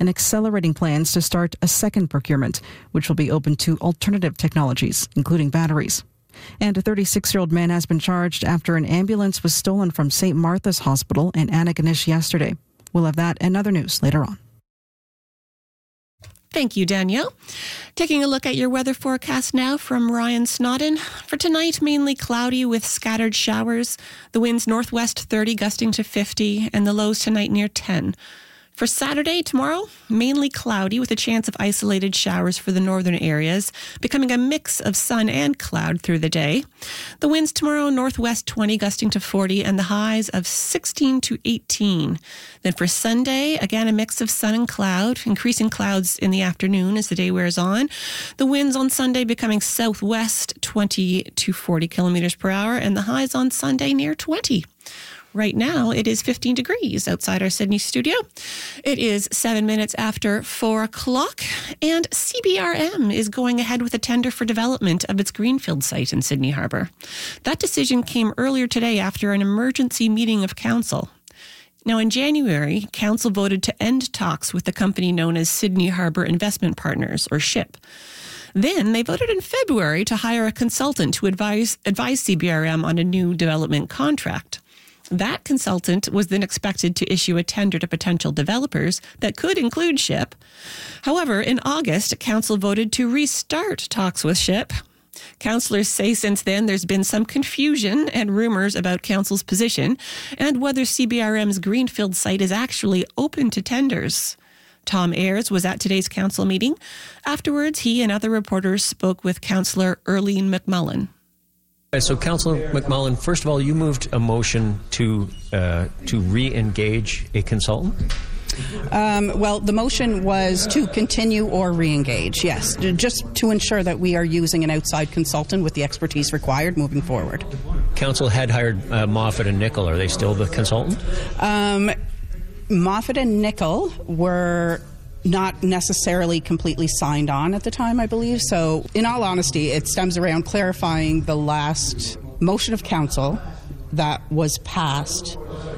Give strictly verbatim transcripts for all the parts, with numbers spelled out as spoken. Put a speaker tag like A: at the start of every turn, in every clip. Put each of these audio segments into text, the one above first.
A: and accelerating plans to start a second procurement, which will be open to alternative technologies, including batteries. And a thirty-six-year-old man has been charged after an ambulance was stolen from Saint Martha's Hospital in Antigonish yesterday. We'll have that and other news later on.
B: Thank you, Danielle. Taking a look at your weather forecast now from Ryan Snodden. For tonight, mainly cloudy with scattered showers. The winds northwest thirty, gusting to fifty, and the lows tonight near ten. For Saturday, tomorrow, mainly cloudy with a chance of isolated showers for the northern areas, becoming a mix of sun and cloud through the day. The winds tomorrow, northwest twenty, gusting to forty, and the highs of sixteen to eighteen. Then for Sunday, again, a mix of sun and cloud, increasing clouds in the afternoon as the day wears on. The winds on Sunday becoming southwest twenty to forty kilometers per hour, and the highs on Sunday near twenty. Right now, it is fifteen degrees outside our Sydney studio. It is seven minutes after four o'clock, and C B R M is going ahead with a tender for development of its Greenfield site in Sydney Harbour. That decision came earlier today after an emergency meeting of council. Now, in January, council voted to end talks with the company known as Sydney Harbour Investment Partners, or SHIP. Then they voted in February to hire a consultant to advise, advise C B R M on a new development contract. That consultant was then expected to issue a tender to potential developers that could include SHIP. However, in August, council voted to restart talks with SHIP. Councillors say since then there's been some confusion and rumours about council's position and whether C B R M's Greenfield site is actually open to tenders. Tom Ayres was at today's council meeting. Afterwards, he and other reporters spoke with Councillor Erlene McMullen.
C: So, Councillor McMullen, first of all, you moved a motion to uh, to re-engage a consultant?
D: Um, well, the motion was to continue or re-engage, yes, just to ensure that we are using an outside consultant with the expertise required moving forward.
C: Council had hired uh, Moffat and Nicol. Are they still the consultant?
D: Um, Moffat and Nicol were not necessarily completely signed on at the time, I believe. So, in all honesty, it stems around clarifying the last motion of council that was passed,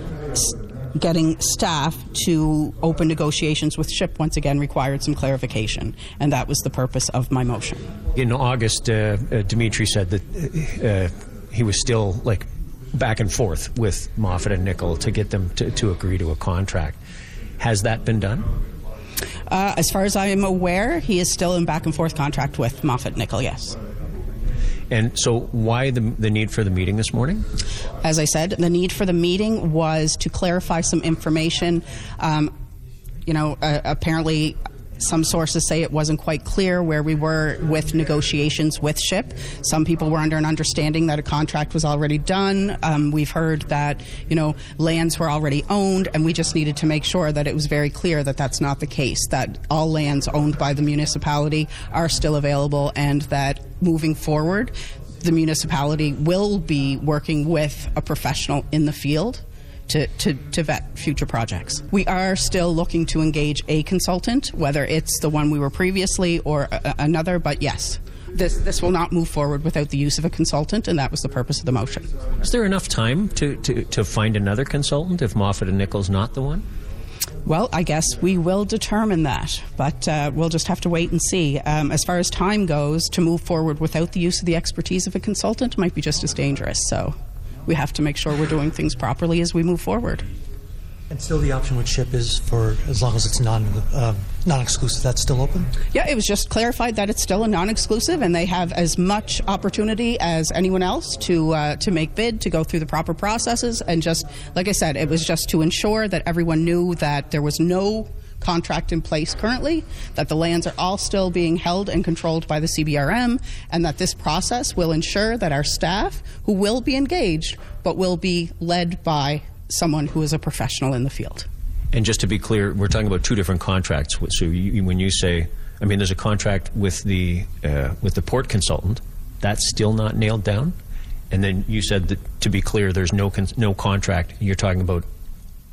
D: getting staff to open negotiations with SHIP once again required some clarification, and that was the purpose of my motion.
C: In August, uh, uh, Dimitri said that uh, he was still like back and forth with Moffat and Nicol to get them to, to agree to a contract. Has that been done?
D: Uh, as far as I am aware, he is still in back and forth contract with Moffat Nicol, yes.
C: And so why the, the need for the meeting this morning?
D: As I said, the need for the meeting was to clarify some information. Um, you know, uh, apparently some sources say it wasn't quite clear where we were with negotiations with SHIP. Some people were under an understanding that a contract was already done. Um, we've heard that, you know, lands were already owned, and we just needed to make sure that it was very clear that that's not the case, that all lands owned by the municipality are still available, and that moving forward, the municipality will be working with a professional in the field To, to, to vet future projects. We are still looking to engage a consultant, whether it's the one we were previously or a, another, but yes, this this will not move forward without the use of a consultant, and that was the purpose of the motion.
C: Is there enough time to, to, to find another consultant if Moffat and Nicol's not the one?
D: Well, I guess we will determine that, but uh, we'll just have to wait and see. Um, as far as time goes, to move forward without the use of the expertise of a consultant might be just as dangerous, so we have to make sure we're doing things properly as we move forward.
E: And still the option with SHIP is for as long as it's non, uh, non-exclusive, that's still open?
D: Yeah, it was just clarified that it's still a non-exclusive, and they have as much opportunity as anyone else to uh, to make bid, to go through the proper processes, and just, like I said, it was just to ensure that everyone knew that there was no contract in place currently, that the lands are all still being held and controlled by the C B R M, and that this process will ensure that our staff, who will be engaged, but will be led by someone who is a professional in the field.
C: And just to be clear, we're talking about two different contracts. So you, when you say, I mean, there's a contract with the uh, with the port consultant, that's still not nailed down, and then you said that, to be clear, there's no con- no contract. You're talking about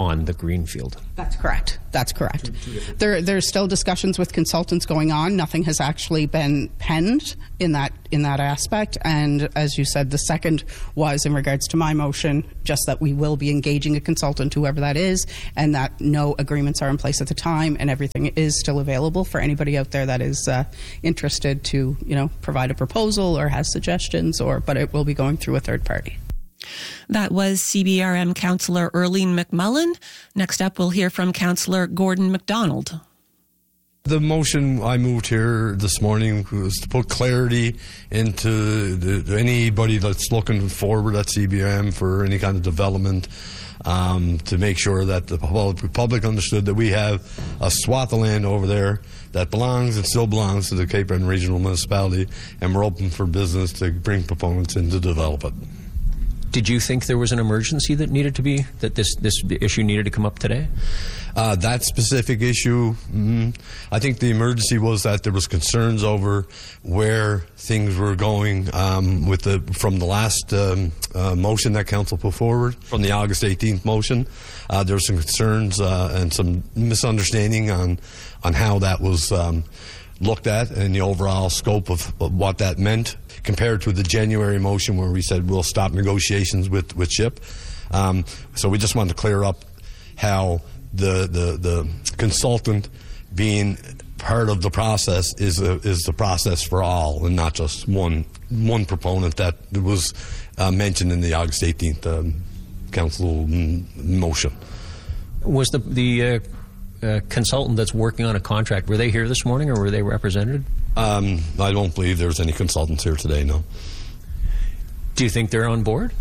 C: on the greenfield.
D: That's correct. That's correct. There, there's still discussions with consultants going on. Nothing has actually been penned in that in that aspect. And as you said, the second was in regards to my motion, just that we will be engaging a consultant, whoever that is, and that no agreements are in place at the time, and everything is still available for anybody out there that is uh, interested to, you know, provide a proposal or has suggestions, or but it will be going through a third party.
B: That was C B R M Councillor Earlene McMullen. Next up, we'll hear from Councillor Gordon MacDonald.
F: The motion I moved here this morning was to put clarity into the, anybody that's looking forward at C B R M for any kind of development, um, to make sure that the public understood that we have a swath of land over there that belongs and still belongs to the Cape Breton Regional Municipality, and we're open for business to bring proponents in to develop it.
C: Did you think there was an emergency that needed to be, that this, this issue needed to come up today?
F: Uh, that specific issue, mm, I think the emergency was that there was concerns over where things were going um, with the from the last um, uh, motion that council put forward, from the August eighteenth motion. Uh, there were some concerns uh, and some misunderstanding on on how that was um, looked at and the overall scope of, of what that meant, compared to the January motion where we said we'll stop negotiations with, with SHIP. Um, so we just wanted to clear up how the, the, the consultant being part of the process is a, is the process for all, and not just one one proponent that was uh, mentioned in the August eighteenth um, council motion.
C: Was the, the uh, uh, consultant that's working on a contract, were they here this morning, or were they represented?
F: Um, I don't believe there's any consultants here today, no.
C: Do you think they're on board?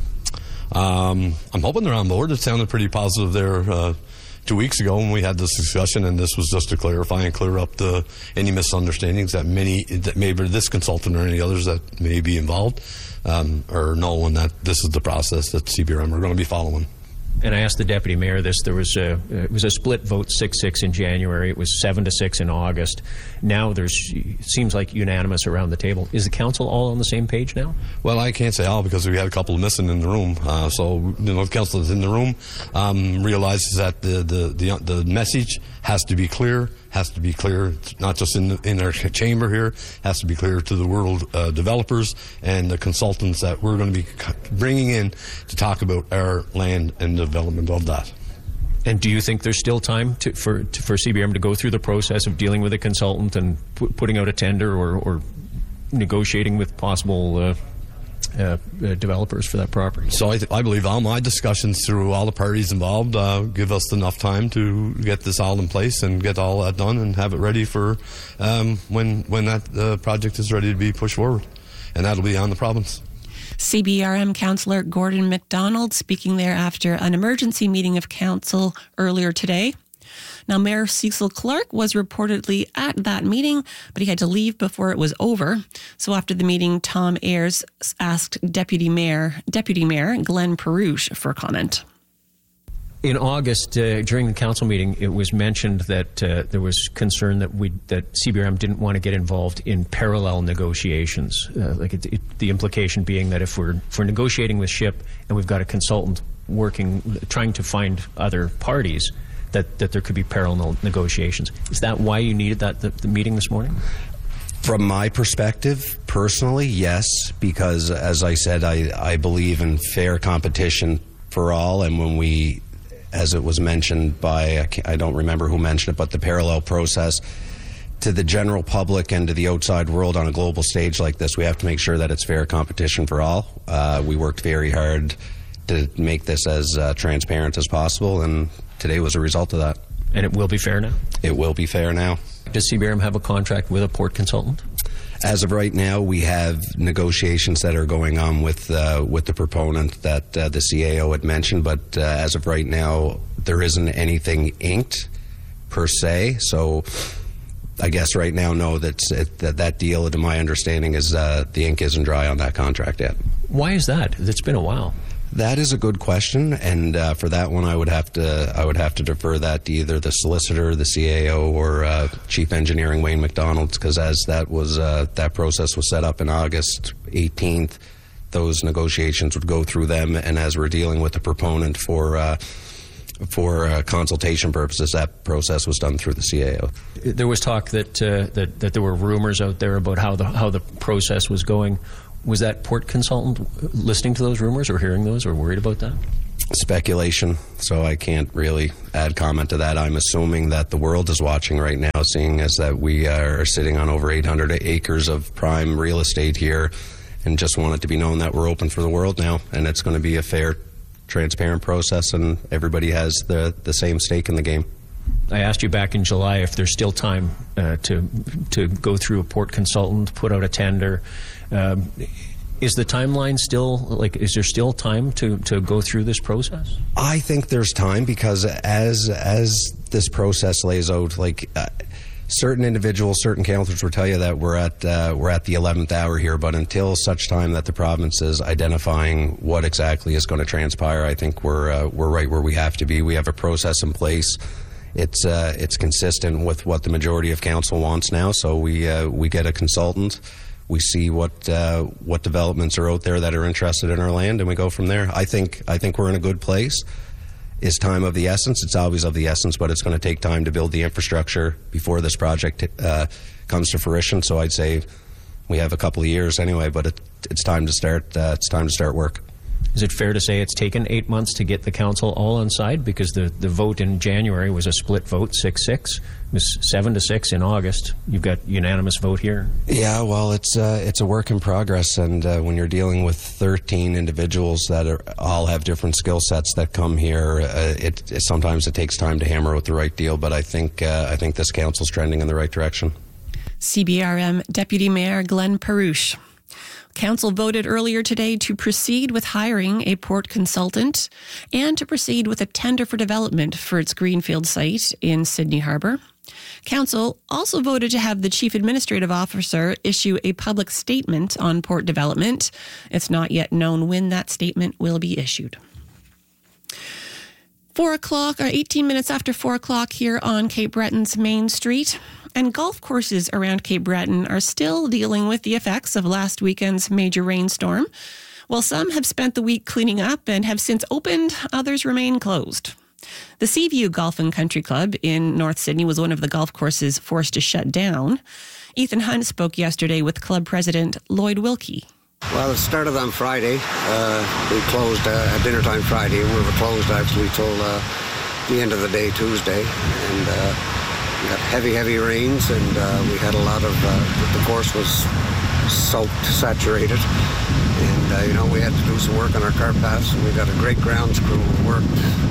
F: Um, I'm hoping they're on board. It sounded pretty positive there uh, two weeks ago when we had this discussion, and this was just to clarify and clear up the any misunderstandings that many, that maybe this consultant or any others that may be involved um, or knowing that this is the process that C B R M are going to be following.
C: And I asked the deputy mayor this. There was a it was a split vote, six six in January. It was seven to six in August. Now there's it seems like unanimous around the table. Is the council all on the same page now?
F: Well, I can't say all because we had a couple missing in the room. Uh, so you know, the council that's in the room um, realizes that the, the the the message has to be clear. Has to be clear, not just in the, in our chamber here. Has to be clear to the world uh, developers and the consultants that we're going to be bringing in to talk about our land and development of that.
C: And do you think there's still time to, for to, for C B R M to go through the process of dealing with a consultant and pu- putting out a tender or, or negotiating with possible uh, uh, uh, developers for that property?
F: So I, th- I believe all my discussions through all the parties involved uh, give us enough time to get this all in place and get all that done and have it ready for um, when when that uh, project is ready to be pushed forward, and that'll be on the province.
B: C B R M Councillor Gordon MacDonald speaking there after an emergency meeting of council earlier today. Now, Mayor Cecil Clark was reportedly at that meeting, but he had to leave before it was over. So after the meeting, Tom Ayres asked Deputy Mayor Deputy Mayor Glenn Perouche for comment.
C: In August, uh, during the council meeting, it was mentioned that uh, there was concern that we that C B R M didn't want to get involved in parallel negotiations. Uh, like it, it, the implication being that if we're if we're negotiating with SHIP and we've got a consultant working, trying to find other parties, that, that there could be parallel negotiations. Is that why you needed that the, the meeting this morning?
G: From my perspective, personally, yes, because as I said, I, I believe in fair competition for all, and when we, as it was mentioned by, I don't remember who mentioned it, but the parallel process to the general public and to the outside world on a global stage like this, we have to make sure that it's fair competition for all. Uh, we worked very hard to make this as uh, transparent as possible, and today was a result of that.
C: And it will be fair now?
G: It will be fair now.
C: Does C B R M have a contract with a port consultant?
G: As of right now, we have negotiations that are going on with uh, with the proponent that uh, the C A O had mentioned, but uh, as of right now, there isn't anything inked per se. So I guess right now, no, that's, it, that that deal, to my understanding, is uh, the ink isn't dry on that contract yet.
C: Why is that? It's been a while.
G: That is a good question, and uh, for that one, I would have to I would have to defer that to either the solicitor, the C A O, or uh, Chief Engineering Wayne McDonald, because as that was uh, that process was set up in August eighteenth, those negotiations would go through them, and as we're dealing with the proponent for uh, for uh, consultation purposes, that process was done through the C A O.
C: There was talk that, uh, that that there were rumors out there about how the how the process was going. Was that port consultant listening to those rumors or hearing those or worried about that?
G: Speculation, so I can't really add comment to that. I'm assuming that the world is watching right now, seeing as that we are sitting on over eight hundred acres of prime real estate here, and just want it to be known that we're open for the world now, and it's going to be a fair, transparent process, and everybody has the, the same stake in the game.
C: I asked you back in July if there's still time uh, to to go through a port consultant, put out a tender. Um, Is the timeline still, like, is there still time to, to go through this process?
G: I think there's time because as as this process lays out, like, uh, certain individuals, certain councillors will tell you that we're at uh, we're at the eleventh hour here, but until such time that the province is identifying what exactly is going to transpire, I think we're uh, we're right where we have to be. We have a process in place. It's uh, it's consistent with what the majority of council wants now, so we uh, we get a consultant. We see what uh, what developments are out there that are interested in our land, and we go from there. I think I think we're in a good place. Is time of the essence? It's always of the essence, but it's going to take time to build the infrastructure before this project uh, comes to fruition. So I'd say we have a couple of years anyway, but it, it's time to start. Uh, it's time to start work.
C: Is it fair to say it's taken eight months to get the council all on side? Because the, the vote in January was a split vote, six six. It was seven to six in August. You've got unanimous vote here.
G: Yeah, well, it's uh, it's a work in progress, and uh, when you're dealing with thirteen individuals that are, all have different skill sets that come here, uh, it, it sometimes it takes time to hammer out the right deal. But I think uh, I think this council's trending in the right direction.
B: C B R M Deputy Mayor Glenn Perouche. Council voted earlier today to proceed with hiring a port consultant and to proceed with a tender for development for its greenfield site in Sydney Harbour. Council also voted to have the Chief Administrative Officer issue a public statement on port development. It's not yet known when that statement will be issued. Four o'clock, or eighteen minutes after four o'clock here on Cape Breton's Main Street. And golf courses around Cape Breton are still dealing with the effects of last weekend's major rainstorm. While some have spent the week cleaning up and have since opened, others remain closed. The Seaview Golf and Country Club in North Sydney was one of the golf courses forced to shut down. Ethan Hunt spoke yesterday with club president Lloyd Wilkie.
H: Well, it started on Friday. Uh, we closed uh, at dinner time Friday, and we were closed actually till uh, the end of the day Tuesday. And uh, we got heavy, heavy rains, and uh, we had a lot of, uh, the course was soaked, saturated. And, uh, you know, we had to do some work on our cart paths, and we got a great grounds crew who worked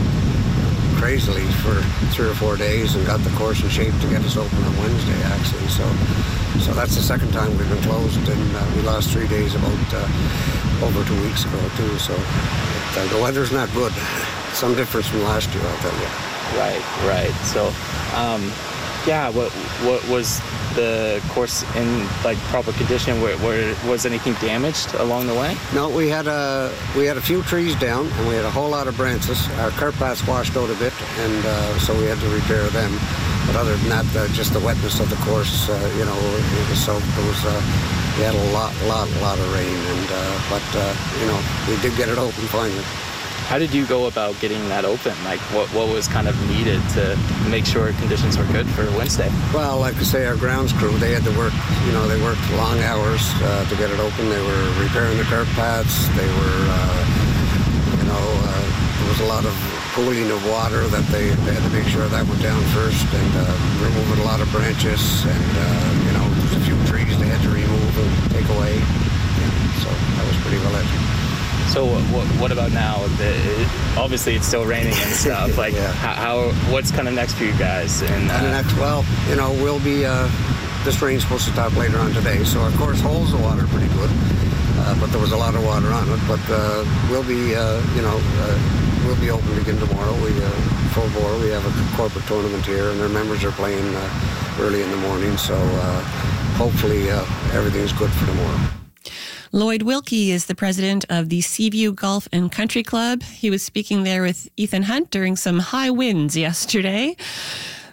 H: crazily for three or four days and got the course in shape to get us open on Wednesday, actually. So so that's the second time we've been closed, and uh, we lost three days about uh, over two weeks ago, too. So it, uh, the weather's not good. Some difference from last year, I'll tell you.
I: Right, right. So, um, yeah, what what was the course in like proper condition? Where, where was anything damaged along the way?
H: No, we had a we had a few trees down, and we had a whole lot of branches. Our cart paths washed out a bit, and uh, so we had to repair them. But other than that, uh, just the wetness of the course, uh, you know, it was soaked. It was uh, we had a lot, lot, lot of rain, and uh, but uh, you know, we did get it open finally.
I: How did you go about getting that open? Like, what what was kind of needed to make sure conditions were good for Wednesday?
H: Well, like I say, our grounds crew, they had to work, you know, they worked long hours uh, to get it open. They were repairing the cart paths. They were, uh, you know, uh, there was a lot of pooling of water that they, they had to make sure that went down first, and uh, removing a lot of branches, and, uh, you know, there's a few trees they had to remove and take away. Yeah, so that was pretty well it.
I: So what, what about now? The, obviously, it's still raining and stuff. Like,
H: yeah.
I: how, how? What's kind of next for you guys? And, uh,
H: and next, well, you know, we'll be. Uh, this rain's supposed to stop later on today, so our course holds the water pretty good. Uh, but there was a lot of water on it. But uh, we'll be, uh, you know, uh, we'll be open again tomorrow. We uh, full bore. We have a corporate tournament here, and their members are playing uh, early in the morning. So uh, hopefully, uh, everything's good for tomorrow.
B: Lloyd Wilkie is the president of the Seaview Golf and Country Club. He was speaking there with Ethan Hunt during some high winds yesterday.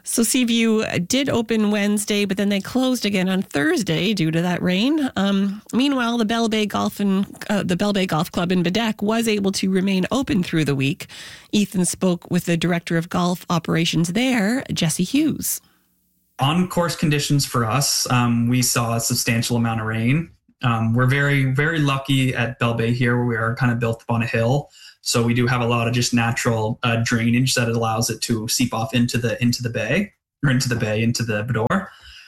B: So Seaview did open Wednesday, but then they closed again on Thursday due to that rain. Um, meanwhile, the Bell Bay Golf and uh, the Bell Bay Golf Club in Bedeque was able to remain open through the week. Ethan spoke with the director of golf operations there, Jesse Hughes.
J: On course conditions for us, um, we saw a substantial amount of rain. Um, we're very, very lucky at Bell Bay here, where we are kind of built up on a hill. So we do have a lot of just natural uh, drainage that allows it to seep off into the into the bay or into the bay into the Bedour.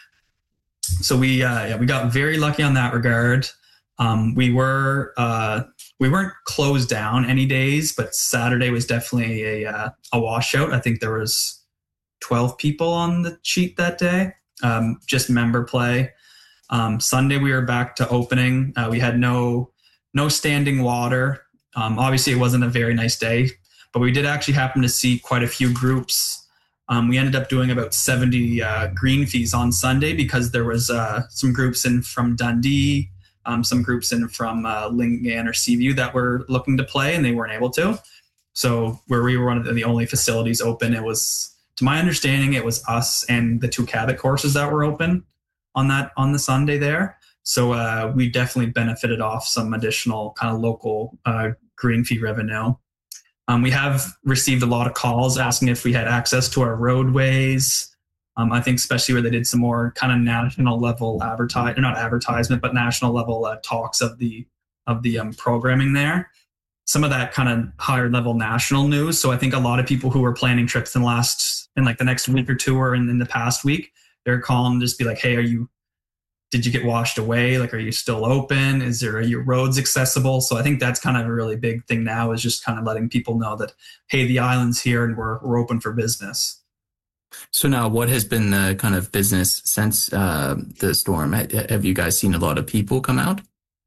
J: So we uh, yeah we got very lucky on that regard. Um, we were uh, we weren't closed down any days, but Saturday was definitely a uh, a washout. I think there was twelve people on the sheet that day, um, just member play. Um, Sunday we were back to opening. Uh, we had no no standing water. Um, obviously, it wasn't a very nice day, but we did actually happen to see quite a few groups. Um, we ended up doing about seventy uh, green fees on Sunday because there was uh, some groups in from Dundee, um, some groups in from uh, Lingan or Seaview that were looking to play and they weren't able to. So where we were one of the only facilities open, it was, to my understanding, it was us and the two Cabot courses that were open on that on the Sunday there. So uh, we definitely benefited off some additional kind of local uh, green fee revenue. Um, we have received a lot of calls asking if we had access to our roadways. Um, I think especially where they did some more kind of national level advertise, or not advertisement, but national level uh, talks of the of the um, programming there. Some of that kind of higher level national news. So I think a lot of people who were planning trips in the last, in like the next week or two or in, in the past week, they're calling to just be like, hey, are you, did you get washed away? Like, are you still open? Is there, are your roads accessible? So I think that's kind of a really big thing now, is just kind of letting people know that, hey, the island's here and we're we're open for business.
K: So now what has been the kind of business since uh, the storm? Have you guys seen a lot of people come out?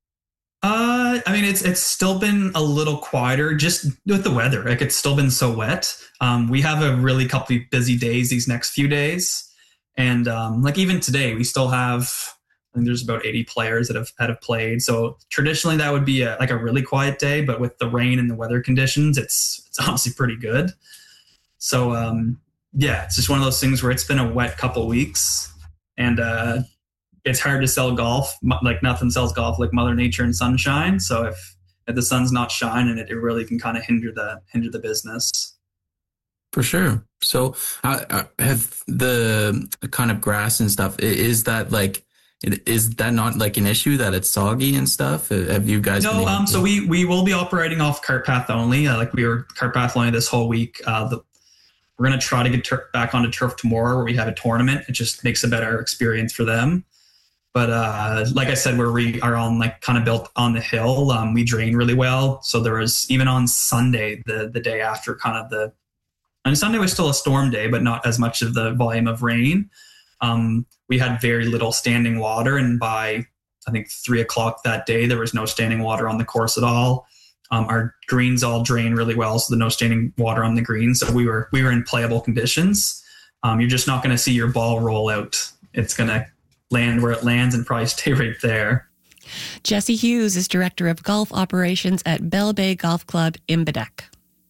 J: Uh, I mean, it's it's still been a little quieter just with the weather. Like, it's still been so wet. Um, we have a really couple of busy days these next few days. And um, like even today, we still have, I think there's about eighty players that have, that have played. So traditionally that would be a, like a really quiet day, but with the rain and the weather conditions, it's it's honestly pretty good. So um, yeah, it's just one of those things where it's been a wet couple weeks, and uh, it's hard to sell golf. Like nothing sells golf like Mother Nature and sunshine. So if, if the sun's not shining, it, it really can kind of hinder the hinder the business.
K: For sure. So uh, have the kind of grass and stuff, is that like, is that not like an issue that it's soggy and stuff? Have you guys?
J: No, um, so we, we will be operating off cart path only. Uh, like we were cart path only this whole week. Uh, the, we're going to try to get tur- back onto turf tomorrow where we have a tournament. It just makes a better experience for them. But uh, like I said, where we are on like kind of built on the hill, um, we drain really well. So there was, even on Sunday, the the day after kind of the, and Sunday was still a storm day, but not as much of the volume of rain. Um, we had very little standing water, and by I think three o'clock that day, there was no standing water on the course at all. Um, our greens all drain really well, so there's no standing water on the greens. So we were we were in playable conditions. Um, you're just not going to see your ball roll out. It's going to land where it lands and probably stay right there.
B: Jesse Hughes is Director of Golf Operations at Bell Bay Golf Club in Bedeque.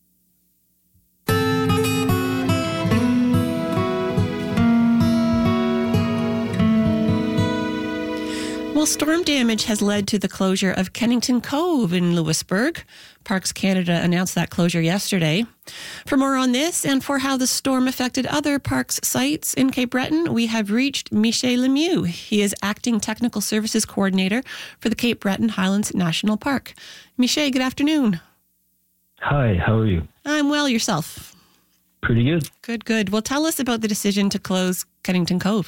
B: Well, storm damage has led to the closure of Kennington Cove in Louisbourg. Parks Canada announced that closure yesterday. For more on this and for how the storm affected other parks sites in Cape Breton, we have reached Michel Lemieux. He is Acting Technical Services Coordinator for the Cape Breton Highlands National Park. Michel, good afternoon.
L: Hi, how are you?
B: I'm well, yourself?
L: Pretty good.
B: Good, good. Well, tell us about the decision to close Kennington Cove.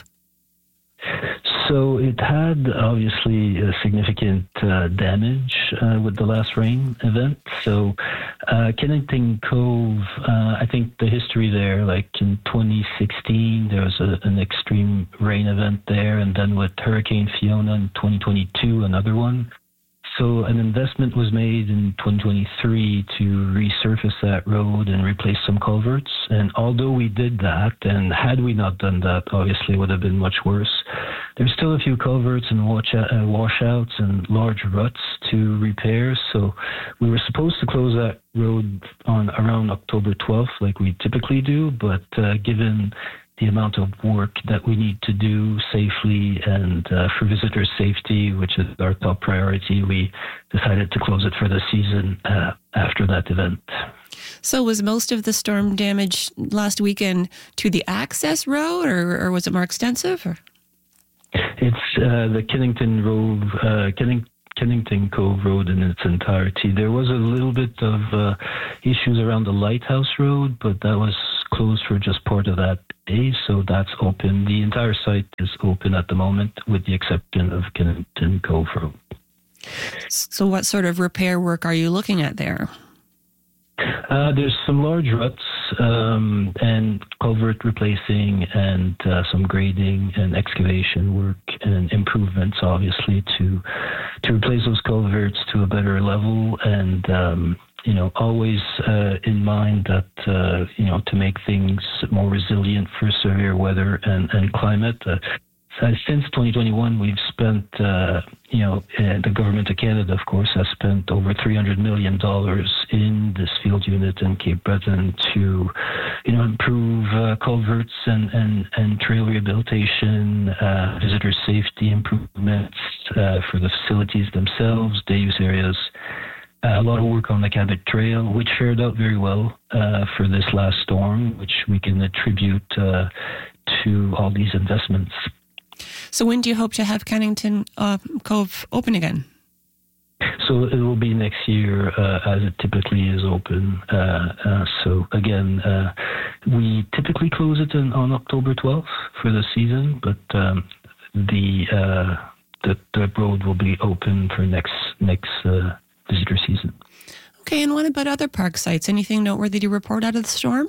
L: So it had obviously a significant uh, damage uh, with the last rain event. So uh, Kennington Cove, uh, I think the history there, like in twenty sixteen, there was a, an extreme rain event there. And then with Hurricane Fiona in twenty twenty-two, another one. So an investment was made in twenty twenty-three to resurface that road and replace some culverts. And although we did that, and had we not done that, obviously it would have been much worse. There's still a few culverts and wash, uh, washouts and large ruts to repair. So we were supposed to close that road on around October twelfth, like we typically do. But uh, given the amount of work that we need to do safely and uh, for visitor safety, which is our top priority, we decided to close it for the season uh, after that event.
B: So was most of the storm damage last weekend to the access road, or, or was it more extensive? Or?
L: It's uh, the Kennington Road, uh, Kenning, Kennington Cove Road in its entirety. There was a little bit of uh, issues around the Lighthouse Road, but that was closed for just part of that day, so that's open. The entire site is open at the moment, with the exception of Kennington Cove Road.
B: So what sort of repair work are you looking at there?
L: Uh, there's some large ruts um, and culvert replacing and uh, some grading and excavation work and improvements, obviously, to to replace those culverts to a better level, and um, you know, always uh, in mind that uh, you know, to make things more resilient for severe weather and and climate. Uh, So since twenty twenty-one, we've spent, uh, you know, uh, the government of Canada, of course, has spent over three hundred million dollars in this field unit in Cape Breton to, you know, improve uh, culverts and, and, and trail rehabilitation, uh, visitor safety improvements uh, for the facilities themselves, day use areas. Uh, a lot of work on the Cabot Trail, which fared out very well uh, for this last storm, which we can attribute uh, to all these investments.
B: So when do you hope to have Kennington uh, Cove open again?
L: So it will be next year, uh, as it typically is open. Uh, uh, so again, uh, we typically close it in, on October twelfth for the season, but um, the, uh, the the road will be open for next next uh, visitor season.
B: Okay, and what about other park sites? Anything noteworthy to report out of the storm?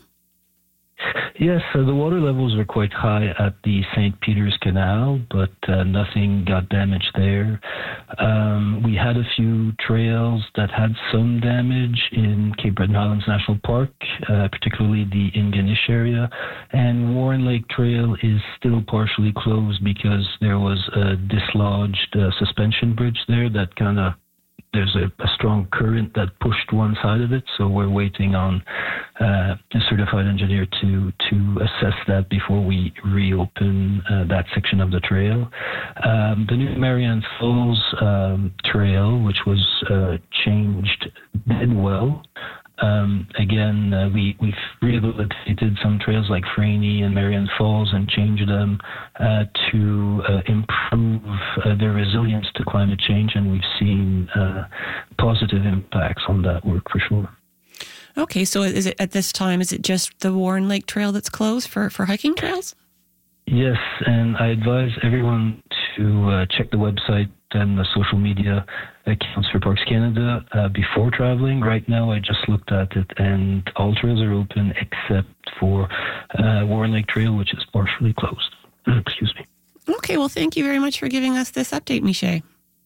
L: Yes, uh, the water levels were quite high at the Saint Peter's Canal, but uh, nothing got damaged there. Um, we had a few trails that had some damage in Cape Breton Highlands National Park, uh, particularly the Ingonish area. And Warren Lake Trail is still partially closed because there was a dislodged uh, suspension bridge there that kind of there's a, a strong current that pushed one side of it, so we're waiting on uh, a certified engineer to to assess that before we reopen uh, that section of the trail. Um, the new Marianne Falls um, trail, which was uh, changed, did well. Um, again, uh, we, we've rehabilitated some trails like Franey and Marianne Falls and changed them uh, to uh, improve uh, their resilience to climate change, and we've seen uh, positive impacts on that work for sure.
B: Okay, so is it at this time, is it just the Warren Lake Trail that's closed for, for hiking trails?
L: Yes, and I advise everyone to uh, check the website and the social media accounts for Parks Canada uh, before traveling. Right now, I just looked at it, and all trails are open except for uh, Warren Lake Trail, which is partially closed. Excuse me.
B: Okay, well, thank you very much for giving us this update, Michel.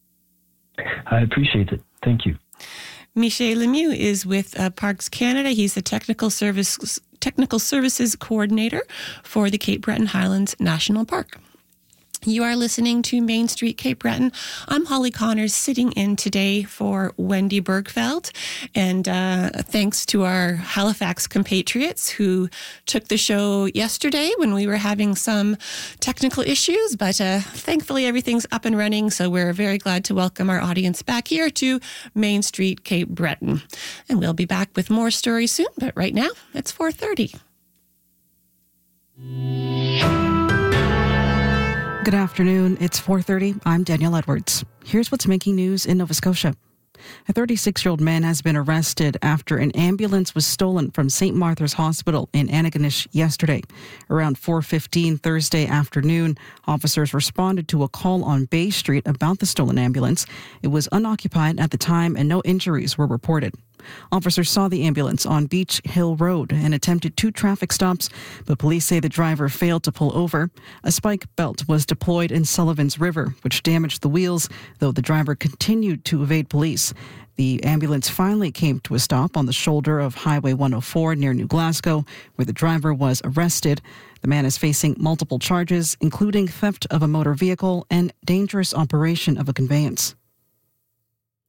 L: I appreciate it. Thank you.
B: Michel Lemieux is with uh, Parks Canada. He's the technical service technical services coordinator for the Cape Breton Highlands National Park. You are listening to Main Street Cape Breton. I'm Holly Connors, sitting in today for Wendy Bergfeld. And uh, thanks to our Halifax compatriots who took the show yesterday when we were having some technical issues. But uh, thankfully, everything's up and running. So we're very glad to welcome our audience back here to Main Street Cape Breton. And we'll be back with more stories soon. But right now, it's four thirty.
A: Good afternoon. It's four thirty. I'm Danielle Edwards. Here's what's making news in Nova Scotia. A thirty-six-year-old man has been arrested after an ambulance was stolen from Saint Martha's Hospital in Antigonish yesterday. Around four fifteen Thursday afternoon, officers responded to a call on Bay Street about the stolen ambulance. It was unoccupied at the time and no injuries were reported. Officers saw the ambulance on Beach Hill Road and attempted two traffic stops, but police say the driver failed to pull over. A spike belt was deployed in Sullivan's River, which damaged the wheels, though the driver continued to evade police. The ambulance finally came to a stop on the shoulder of Highway one oh four near New Glasgow, where the driver was arrested. The man is facing multiple charges, including theft of a motor vehicle and dangerous operation of a conveyance.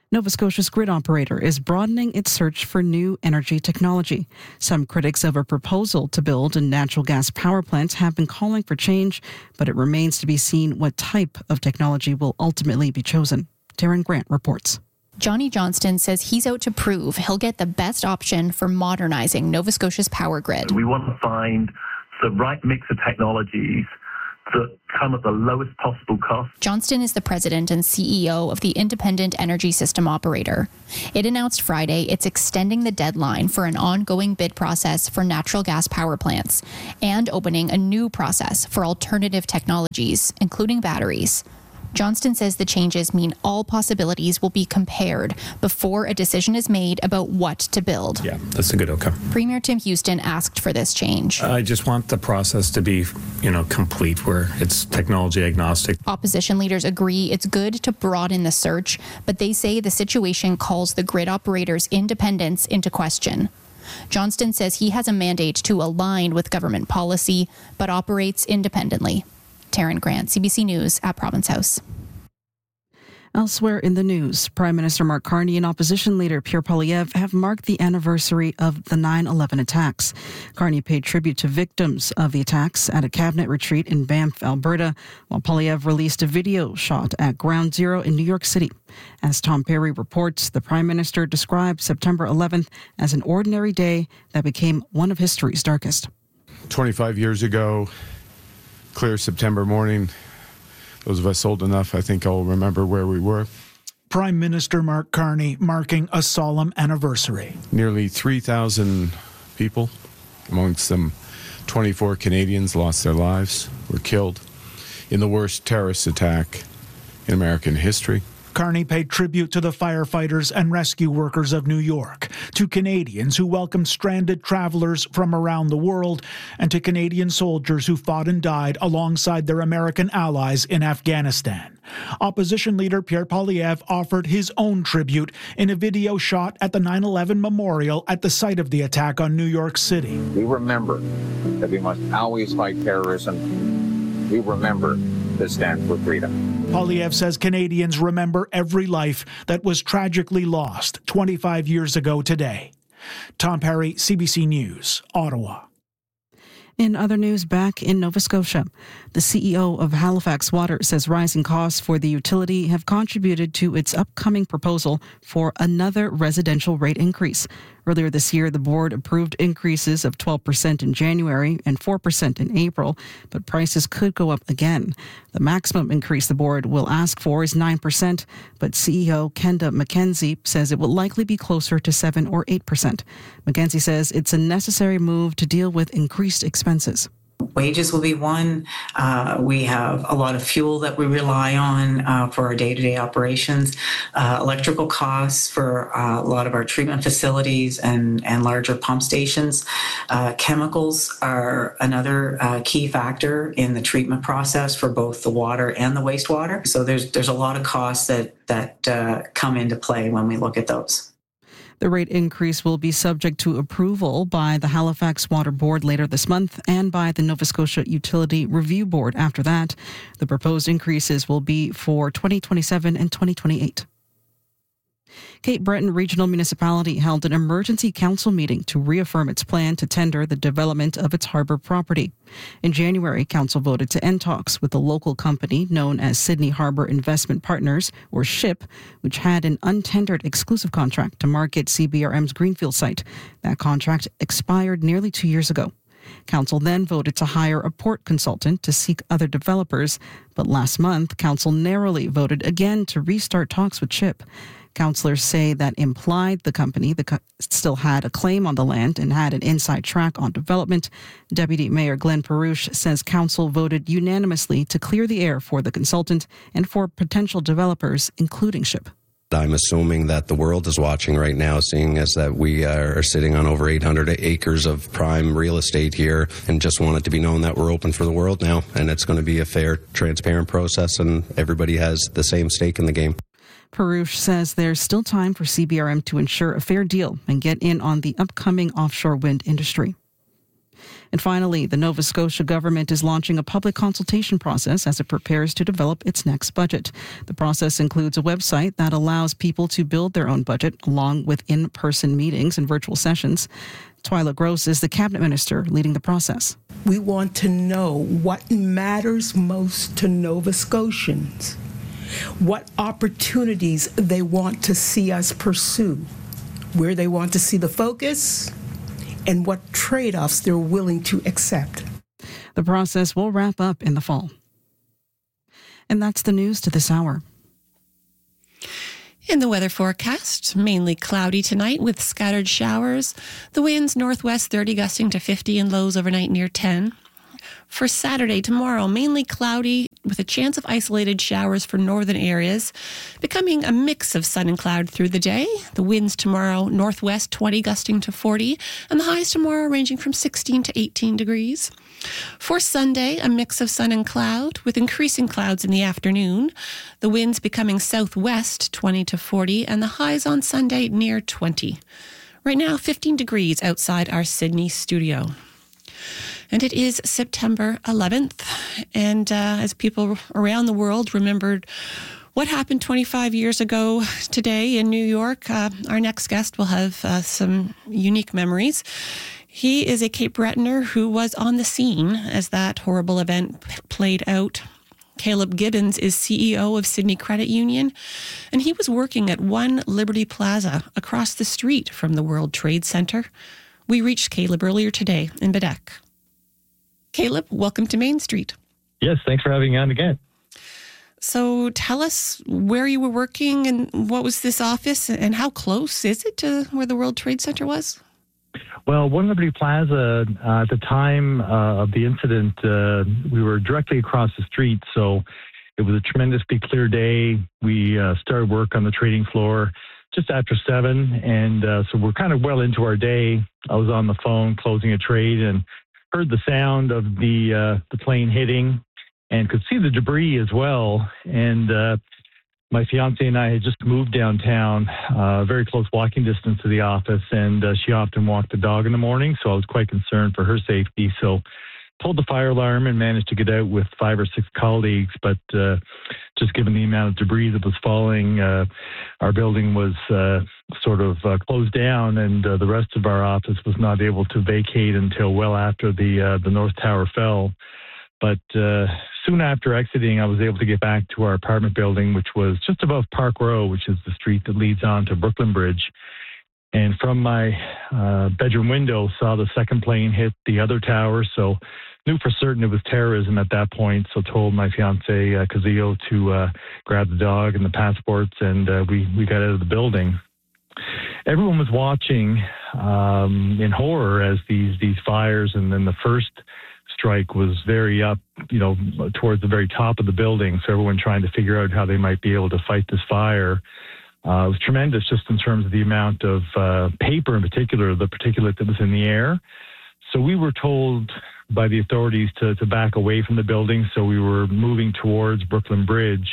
A: Nova Scotia's grid operator is broadening its search for new energy technology. Some critics of a proposal to build a natural gas power plant have been calling for change, but it remains to be seen what type of technology will ultimately be chosen. Taryn Grant reports.
M: Johnny Johnston says he's out to prove he'll get the best option for modernizing Nova Scotia's power grid.
N: We want to find the right mix of technologies that come at the lowest possible cost.
M: Johnston is the president and C E O of the Independent Energy System Operator. It announced Friday it's extending the deadline for an ongoing bid process for natural gas power plants and opening a new process for alternative technologies, including batteries. Johnston says the changes mean all possibilities will be compared before a decision is made about what to build.
O: Yeah, that's a good outcome.
M: Premier Tim Houston asked for this change.
O: I just want the process to be, you know, complete where it's technology agnostic.
M: Opposition leaders agree it's good to broaden the search, but they say the situation calls the grid operator's independence into question. Johnston says he has a mandate to align with government policy, but operates independently. Taryn Grant, C B C News at Province House.
A: Elsewhere in the news, Prime Minister Mark Carney and opposition leader Pierre Poilievre have marked the anniversary of the nine eleven attacks. Carney paid tribute to victims of the attacks at a cabinet retreat in Banff, Alberta, while Poilievre released a video shot at Ground Zero in New York City. As Tom Perry reports, the Prime Minister described September eleventh as an ordinary day that became one of history's darkest.
P: twenty-five years ago, clear September morning. Those of us old enough, I think, all remember where we were.
Q: Prime Minister Mark Carney marking a solemn anniversary.
P: Nearly three thousand people, amongst them twenty-four Canadians, lost their lives, were killed in the worst terrorist attack in American history.
Q: Carney paid tribute to the firefighters and rescue workers of New York, to Canadians who welcomed stranded travelers from around the world, and to Canadian soldiers who fought and died alongside their American allies in Afghanistan. Opposition leader Pierre Poilievre offered his own tribute in a video shot at the nine eleven memorial at the site of the attack on New York City.
R: We remember that we must always fight terrorism. We remember to stand for freedom.
Q: Poilievre says Canadians remember every life that was tragically lost twenty-five years ago today. Tom Perry, C B C News, Ottawa.
A: In other news, back in Nova Scotia, the C E O of Halifax Water says rising costs for the utility have contributed to its upcoming proposal for another residential rate increase. Earlier this year, the board approved increases of twelve percent in January and four percent in April, but prices could go up again. The maximum increase the board will ask for is nine percent, but C E O Kenda McKenzie says it will likely be closer to seven or eight percent. McKenzie says it's a necessary move to deal with increased expenses.
S: Wages will be one. Uh, we have a lot of fuel that we rely on uh, for our day-to-day operations. Uh, electrical costs for uh, a lot of our treatment facilities and, and larger pump stations. Uh, chemicals are another uh, key factor in the treatment process for both the water and the wastewater. So there's there's a lot of costs that, that uh, come into play when we look at those.
A: The rate increase will be subject to approval by the Halifax Water Board later this month and by the Nova Scotia Utility Review Board after that. The proposed increases will be for twenty twenty-seven and twenty twenty-eight. Cape Breton Regional Municipality held an emergency council meeting to reaffirm its plan to tender the development of its harbour property. In January, council voted to end talks with the local company known as Sydney Harbour Investment Partners, or SHIP, which had an untendered exclusive contract to market C B R M's Greenfield site. That contract expired nearly two years ago. Council then voted to hire a port consultant to seek other developers, but last month, Council narrowly voted again to restart talks with SHIP. Councillors say that implied the company the co- still had a claim on the land and had an inside track on development. Deputy Mayor Glenn Perouche says Council voted unanimously to clear the air for the consultant and for potential developers, including SHIP.
G: I'm assuming that the world is watching right now, seeing as that we are sitting on over eight hundred acres of prime real estate here, and just want it to be known that we're open for the world now, and it's going to be a fair, transparent process, and everybody has the same stake in the game.
A: Perouche says there's still time for C B R M to ensure a fair deal and get in on the upcoming offshore wind industry. And finally, the Nova Scotia government is launching a public consultation process as it prepares to develop its next budget. The process includes a website that allows people to build their own budget, along with in-person meetings and virtual sessions. Twyla Gross is the cabinet minister leading the process.
T: We want to know what matters most to Nova Scotians, what opportunities they want to see us pursue, where they want to see the focus, and what trade-offs they're willing to accept.
A: The process will wrap up in the fall. And that's the news to this hour.
B: In the weather forecast, mainly cloudy tonight with scattered showers. The winds northwest thirty gusting to fifty and lows overnight near ten. For Saturday, tomorrow, mainly cloudy with a chance of isolated showers for northern areas, becoming a mix of sun and cloud through the day. The winds tomorrow, northwest twenty gusting to forty, and the highs tomorrow ranging from sixteen to eighteen degrees. For Sunday, a mix of sun and cloud with increasing clouds in the afternoon. The winds becoming southwest twenty to forty, and the highs on Sunday near twenty. Right now, fifteen degrees outside our Sydney studio. And it is September eleventh, and uh, as people around the world remembered what happened twenty-five years ago today in New York, uh, our next guest will have uh, some unique memories. He is a Cape Bretoner who was on the scene as that horrible event p- played out. Caleb Gibbons is C E O of Sydney Credit Union, and he was working at One Liberty Plaza across the street from the World Trade Center. We reached Caleb earlier today in Baddeck. Caleb, welcome to Main Street.
U: Yes, thanks for having me on again.
B: So tell us where you were working and what was this office and how close is it to where the World Trade Center was?
U: Well, One Liberty Plaza, uh, at the time uh, of the incident, uh, we were directly across the street, so it was a tremendously clear day. We uh, started work on the trading floor just after seven, and uh, so we're kind of well into our day. I was on the phone closing a trade and heard the sound of the uh, the plane hitting and could see the debris as well. And uh, my fiance and I had just moved downtown, uh, very close walking distance to the office, and uh, she often walked the dog in the morning, so I was quite concerned for her safety. So pulled the fire alarm and managed to get out with five or six colleagues, but uh, just given the amount of debris that was falling, uh, our building was uh, sort of uh, closed down, and uh, the rest of our office was not able to vacate until well after the uh, the North Tower fell. But uh, soon after exiting, I was able to get back to our apartment building, which was just above Park Row, which is the street that leads on to Brooklyn Bridge. And from my uh, bedroom window, saw the second plane hit the other tower, so knew for certain it was terrorism at that point. So told my fiance uh, Kazio to uh, grab the dog and the passports, and uh, we we got out of the building. Everyone was watching um, in horror as these these fires, and then the first strike was very up, you know, towards the very top of the building. So everyone trying to figure out how they might be able to fight this fire. Uh, it was tremendous just in terms of the amount of uh, paper in particular, the particulate that was in the air. So we were told by the authorities to, to back away from the building. So we were moving towards Brooklyn Bridge.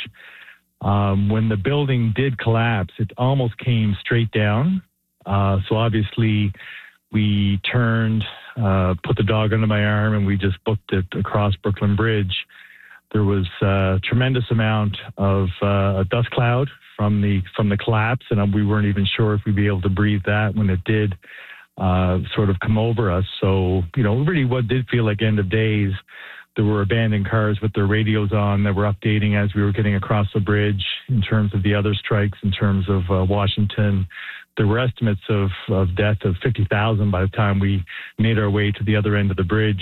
U: Um, when the building did collapse, it almost came straight down. Uh, so obviously we turned, uh, put the dog under my arm, and we just booked it across Brooklyn Bridge. There was a tremendous amount of uh, a dust cloud from the from the collapse, and we weren't even sure if we'd be able to breathe that when it did uh, sort of come over us. So, you know, really what did feel like end of days. There were abandoned cars with their radios on that were updating as we were getting across the bridge in terms of the other strikes, in terms of uh, Washington. There were estimates of, of death of fifty thousand by the time we made our way to the other end of the bridge.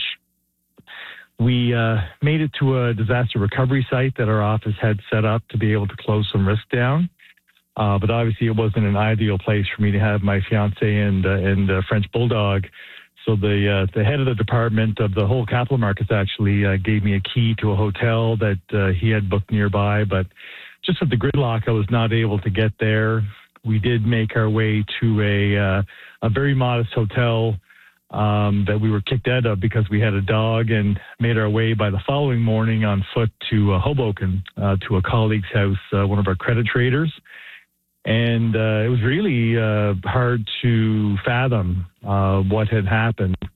U: We uh, made it to a disaster recovery site that our office had set up to be able to close some risk down. Uh, but obviously it wasn't an ideal place for me to have my fiance and, uh, and uh, French Bulldog. So the uh, the head of the department of the whole capital markets actually uh, gave me a key to a hotel that uh, he had booked nearby. But just with the gridlock, I was not able to get there. We did make our way to a uh, a very modest hotel um, that we were kicked out of because we had a dog, and made our way by the following morning on foot to uh, Hoboken, uh, to a colleague's house, uh, one of our credit traders. And uh, it was really uh, hard to fathom uh, what had happened.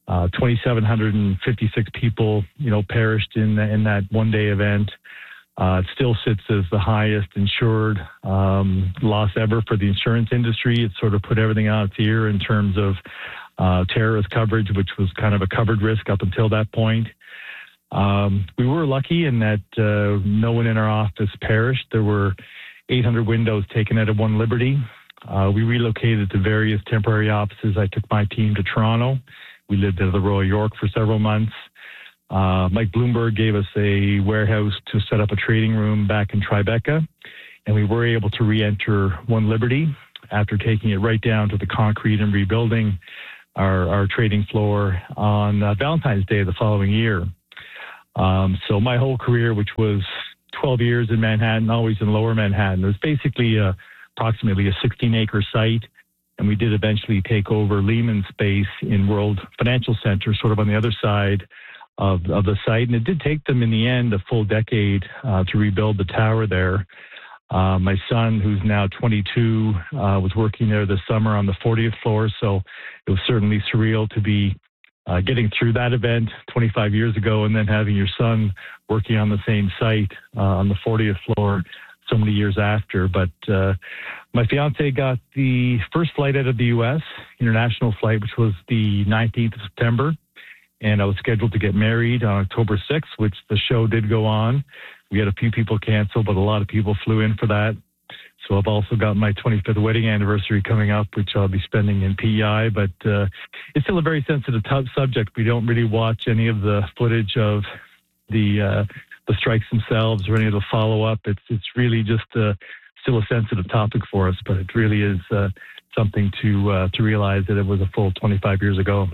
U: Uh, two thousand seven hundred fifty-six people, you know, perished in in that one-day event. Uh, it still sits as the highest insured um, loss ever for the insurance industry. It sort of put everything out its ear in terms of uh, terrorist coverage, which was kind of a covered risk up until that point. Um, we were lucky in that uh, no one in our office perished. There were eight hundred windows taken out of One Liberty. Uh, we relocated to various temporary offices. I took my team to Toronto. We lived at the Royal York for several months. Uh, Mike Bloomberg gave us a warehouse to set up a trading room back in Tribeca, and we were able to re-enter One Liberty after taking it right down to the concrete and rebuilding our, our trading floor on uh, Valentine's Day the following year. Um, so my whole career, which was twelve years in Manhattan, always in Lower Manhattan, it was basically a, approximately a sixteen-acre site. And we did eventually take over Lehman space in World Financial Center, sort of on the other side of, of the site. And it did take them in the end a full decade uh, to rebuild the tower there. Uh, my son, who's now twenty-two, uh, was working there this summer on the fortieth floor. So it was certainly surreal to be uh, getting through that event twenty-five years ago and then having your son working on the same site uh, on the fortieth floor so many years after. But uh, my fiance got the first flight out of the U S, international flight, which was the nineteenth of September. And I was scheduled to get married on October sixth, which the show did go on. We had a few people cancel, but a lot of people flew in for that. So I've also got my twenty-fifth wedding anniversary coming up, which I'll be spending in P E I. But uh, it's still a very sensitive t- subject. We don't really watch any of the footage of the uh, the strikes themselves or any of the follow-up. It's it's really just uh, still a sensitive topic for us, but it really is uh, something to uh, to realize that it was a full twenty-five years ago.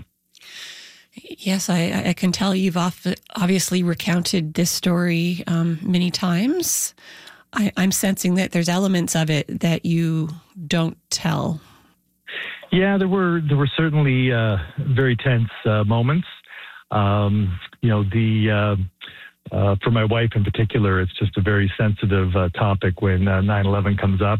B: Yes, I, I can tell you've obviously recounted this story um, many times. I, I'm sensing that there's elements of it that you don't tell.
U: Yeah, there were there were certainly uh, very tense uh, moments. Um, you know, the uh, uh, for my wife in particular, it's just a very sensitive uh, topic when uh, nine eleven comes up.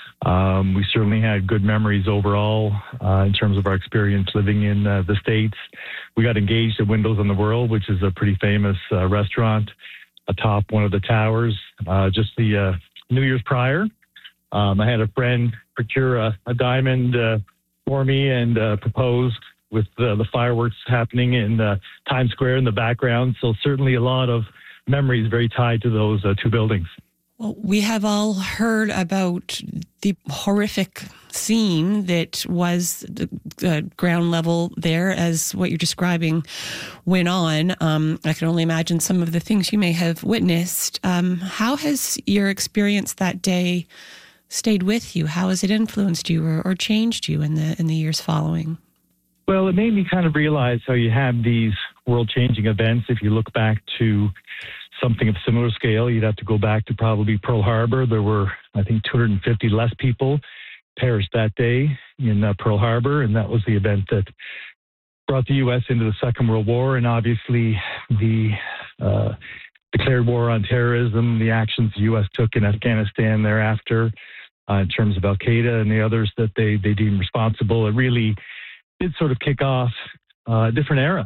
U: Um, we certainly had good memories overall uh, in terms of our experience living in uh, the States. We got engaged at Windows on the World, which is a pretty famous uh, restaurant atop one of the towers. Uh, just the uh, New Year's prior, um, I had a friend procure a, a diamond uh, for me and uh, proposed with uh, the fireworks happening in uh, Times Square in the background. So certainly a lot of memories very tied to those uh, two buildings.
B: Well, we have all heard about the horrific scene that was the uh, ground level there as what you're describing went on. Um, I can only imagine some of the things you may have witnessed. Um, how has your experience that day stayed with you? How has it influenced you or, or changed you in the in the years following?
U: Well, it made me kind of realize how you have these world-changing events. If you look back to something of similar scale, you'd have to go back to probably Pearl Harbor. There were, I think, two hundred fifty less people perished that day in uh, Pearl Harbor, and that was the event that brought the U S into the Second World War, and obviously the uh, declared war on terrorism, the actions the U S took in Afghanistan thereafter uh, in terms of Al-Qaeda and the others that they, they deemed responsible. It really did sort of kick off uh, a different era.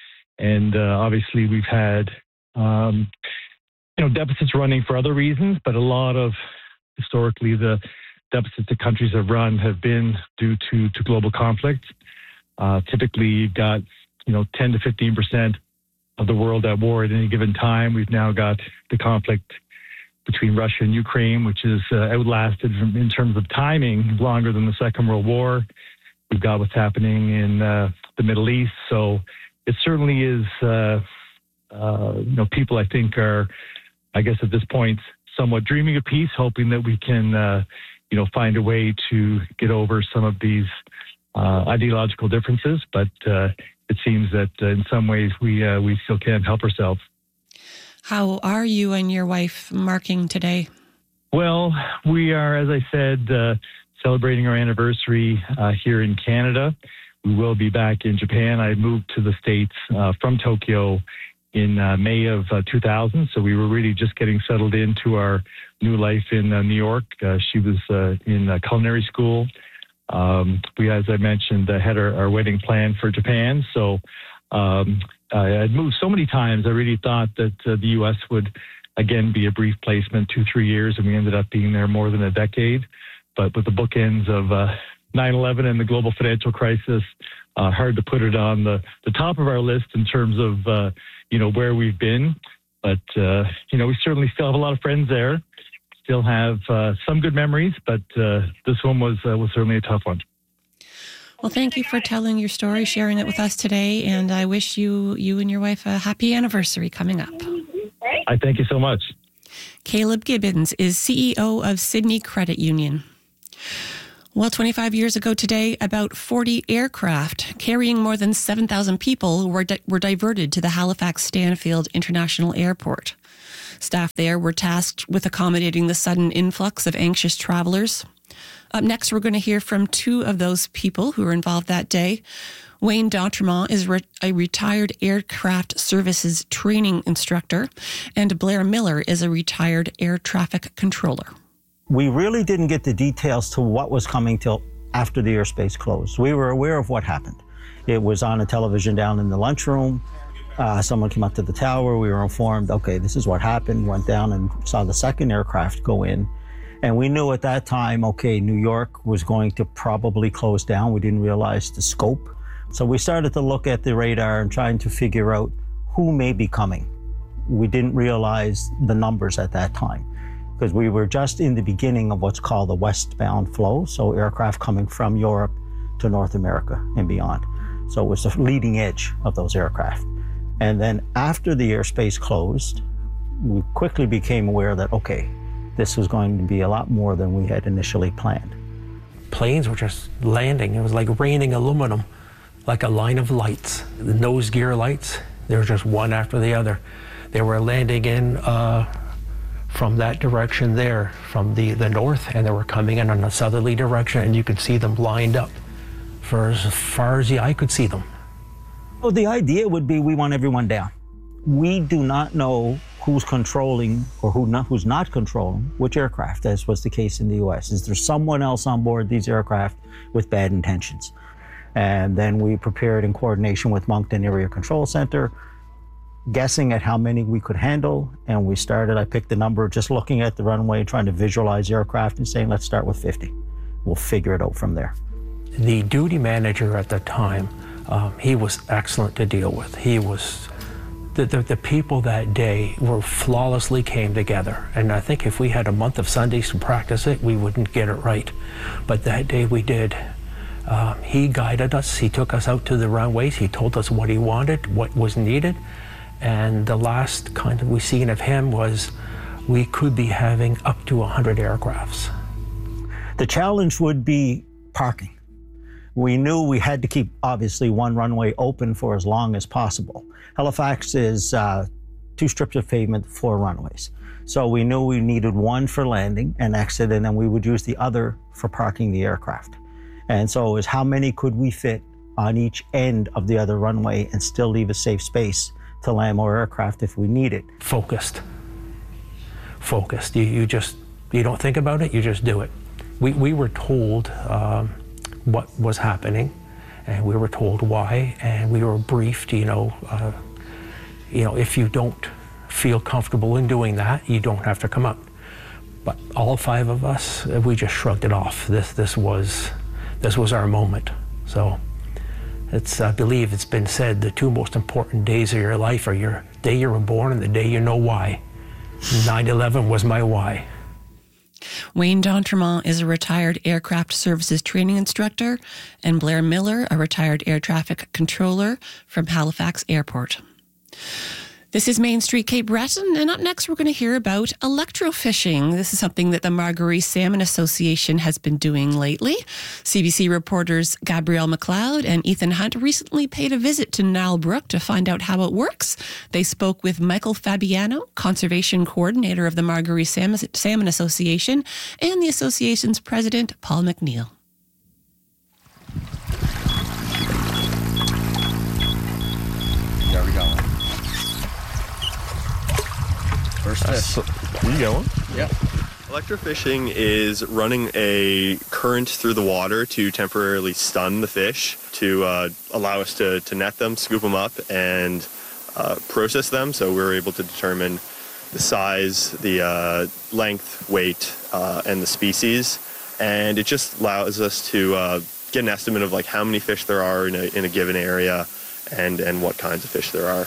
U: And uh, obviously we've had Um, you know, deficits running for other reasons, but a lot of historically the deficits that countries have run have been due to, to global conflict. Uh, typically, you've got, you know, ten to fifteen percent of the world at war at any given time. We've now got the conflict between Russia and Ukraine, which is uh, outlasted from, in terms of timing longer than the Second World War. We've got what's happening in uh, the Middle East. So it certainly is... Uh, Uh, you know, people I think are, I guess at this point, somewhat dreaming of peace, hoping that we can, uh, you know, find a way to get over some of these uh, ideological differences. But uh, it seems that uh, in some ways we uh, we still can't help ourselves.
B: How are you and your wife marking today?
U: Well, we are, as I said, uh, celebrating our anniversary uh, here in Canada. We will be back in Japan. I moved to the States uh, from Tokyo in uh, May of uh, two thousand. So we were really just getting settled into our new life in uh, New York. Uh, she was uh, in uh, culinary school. Um, we, as I mentioned, uh, had our, our wedding planned for Japan. So Um, I had moved so many times. I really thought that uh, the U S would, again, be a brief placement, two, three years, and we ended up being there more than a decade. But with the bookends of uh, nine eleven and the global financial crisis, uh, hard to put it on the, the top of our list in terms of, uh, you know, where we've been. But, uh, you know, we certainly still have a lot of friends there, still have uh, some good memories, but uh, this one was uh, was certainly a tough one.
B: Well, thank you for telling your story, sharing it with us today, and I wish you you and your wife a happy anniversary coming up.
U: I thank you so much.
B: Caleb Gibbons is C E O of Sydney Credit Union. Well, twenty-five years ago today, about forty aircraft carrying more than seven thousand people were di- were diverted to the Halifax Stanfield International Airport. Staff there were tasked with accommodating the sudden influx of anxious travelers. Up next, we're going to hear from two of those people who were involved that day. Wayne d'Entremont is re- a retired aircraft services training instructor, and Blair Miller is a retired air traffic controller.
E: We really didn't get the details to what was coming till after the airspace closed. We were aware of what happened. It was on a television down in the lunchroom. Uh, someone came up to the tower. We were informed, okay, this is what happened. Went down and saw the second aircraft go in. And we knew at that time, okay, New York was going to probably close down. We didn't realize the scope. So we started to look at the radar and trying to figure out who may be coming. We didn't realize the numbers at that time because we were just in the beginning of what's called the westbound flow. So aircraft coming from Europe to North America and beyond. So it was the leading edge of those aircraft. And then after the airspace closed, we quickly became aware that, okay, this was going to be a lot more than we had initially planned.
V: Planes were just landing. It was like raining aluminum, like a line of lights. The nose gear lights, they were just one after the other. They were landing in uh, from that direction there, from the, the north, and they were coming in on a southerly direction, and you could see them lined up for as far as the eye could see them.
E: Well, the idea would be we want everyone down. We do not know who's controlling or who not, who's not controlling which aircraft, as was the case in the U S. Is there someone else on board these aircraft with bad intentions? And then we prepared in coordination with Moncton Area Control Center, guessing at how many we could handle. And we started, I picked the number, just looking at the runway, trying to visualize aircraft and saying, let's start with fifty. We'll figure it out from there.
V: The duty manager at the time, um, he was excellent to deal with. He was The, the, the people that day were flawlessly came together. And I think if we had a month of Sundays to practice it, we wouldn't get it right. But that day we did. Um, he guided us. He took us out to the runways. He told us what he wanted, what was needed. And the last kind of we seen of him was we could be having up to one hundred aircrafts.
E: The challenge would be parking. We knew we had to keep, obviously, one runway open for as long as possible. Halifax is uh, two strips of pavement, four runways. So we knew we needed one for landing and exit, and then we would use the other for parking the aircraft. And so it was how many could we fit on each end of the other runway and still leave a safe space to land more aircraft if we need it.
V: Focused. Focused. You, you just, you don't think about it, you just do it. We, we were told um, what was happening, and we were told why, and we were briefed, you know, uh, you know, if you don't feel comfortable in doing that, you don't have to come up. But all five of us, we just shrugged it off. This, this was, this was our moment. So it's, I believe it's been said, the two most important days of your life are your day you were born and the day you know why. nine eleven was my why.
B: Wayne d'Entremont is a retired aircraft services training instructor, and Blair Miller, a retired air traffic controller from Halifax Airport. This is Main Street Cape Breton, and up next we're going to hear about electrofishing. This is something that the Margaree Salmon Association has been doing lately. C B C reporters Gabrielle McLeod and Ethan Hunt recently paid a visit to Nile Brook to find out how it works. They spoke with Michael Fabiano, conservation coordinator of the Margaree Salmon Association, and the association's president, Paul McNeil.
W: There we go. First fish.
X: You going?
W: Yep.
C: Electrofishing is running a current through the water to temporarily stun the fish to uh, allow us to, to net them, scoop them up, and uh, process them. So we're able to determine the size, the uh, length, weight, uh, and the species. And it just allows us to uh, get an estimate of like how many fish there are in a, in a given area and, and what kinds of fish there are.